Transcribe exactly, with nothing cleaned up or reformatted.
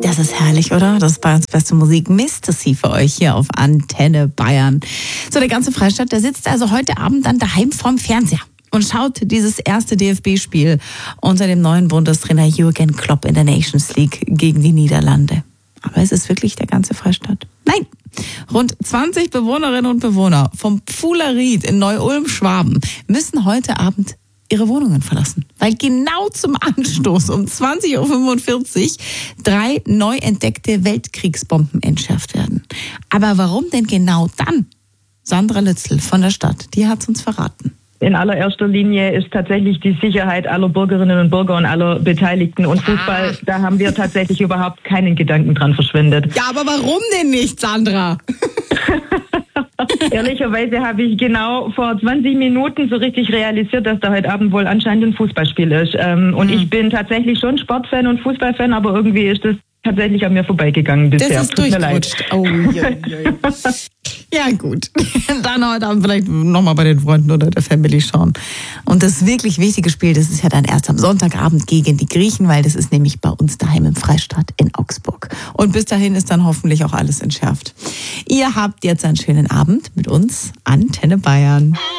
Das ist herrlich, oder? Das ist Bayerns beste Musik. Mistasy für euch hier auf Antenne Bayern. So, der ganze Freistaat, der sitzt also heute Abend dann daheim vorm Fernseher und schaut dieses erste D F B-Spiel unter dem neuen Bundestrainer Jürgen Klopp in der Nations League gegen die Niederlande. Aber ist es wirklich der ganze Freistaat? Nein! Rund zwanzig Bewohnerinnen und Bewohner vom Pfuhleried in Neu-Ulm-Schwaben müssen heute Abend ihre Wohnungen verlassen, weil genau zum Anstoß um zwanzig Uhr fünfundvierzig drei neu entdeckte Weltkriegsbomben entschärft werden. Aber warum denn genau dann? Sandra Lützel von der Stadt, die hat es uns verraten. In allererster Linie ist tatsächlich die Sicherheit aller Bürgerinnen und Bürger und aller Beteiligten. Und Fußball, da haben wir tatsächlich überhaupt keinen Gedanken dran verschwendet. Ja, aber warum denn nicht, Sandra? Ehrlicherweise habe ich genau vor zwanzig Minuten so richtig realisiert, dass da heute Abend wohl anscheinend ein Fußballspiel ist. Und mhm. ich bin tatsächlich schon Sportfan und Fußballfan, aber irgendwie ist das tatsächlich an mir vorbeigegangen bisher. Das ist Tut mir leid. durchgerutscht. Oh, je, je. Ja gut, dann heute Abend vielleicht nochmal bei den Freunden oder der Family schauen. Und das wirklich wichtige Spiel, das ist ja dann erst am Sonntagabend gegen die Griechen, weil das ist nämlich bei uns daheim im Freistaat in Augsburg. Und bis dahin ist dann hoffentlich auch alles entschärft. Ihr habt jetzt einen schönen Abend mit uns, Antenne Bayern.